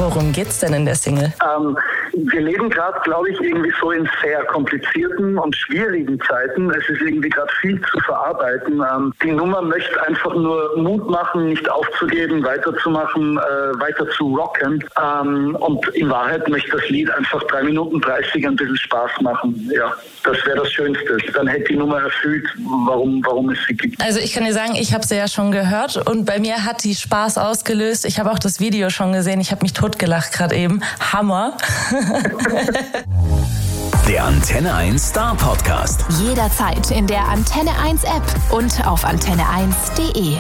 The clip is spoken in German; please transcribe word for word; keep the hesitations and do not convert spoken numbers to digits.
Worum geht's denn in der Single? Ähm, wir leben gerade, glaube ich, irgendwie so in sehr komplizierten und schwierigen Zeiten. Es ist irgendwie gerade viel zu verarbeiten. Ähm, die Nummer möchte einfach nur Mut machen, nicht aufzugeben, weiterzumachen, äh, weiter zu rocken. Ähm, und in Wahrheit möchte das Lied einfach drei Minuten dreißig ein bisschen Spaß machen. Ja, das wäre das Schönste. Dann hätte die Nummer erfüllt, warum, warum es sie gibt. Also ich kann dir sagen, ich habe sie ja schon gehört und bei mir hat die Spaß ausgelöst. Ich habe auch das Video schon gesehen. Ich habe mich totgelacht gerade eben. Hammer. Der Antenne eins Star Podcast. Jederzeit in der Antenne eins App und auf antenne eins punkt de.